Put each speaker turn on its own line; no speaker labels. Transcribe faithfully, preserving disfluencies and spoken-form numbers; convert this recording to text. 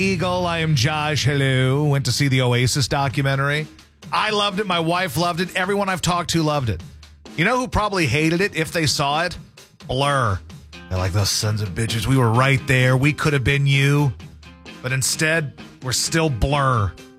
Eagle. I am Josh. Hello. Went to see the Oasis documentary. I loved it. My wife loved it. Everyone I've talked to loved it. You know who probably hated it if they saw it? Blur. They're like, those sons of bitches. We were right there. We could have been you. But instead, we're still Blur.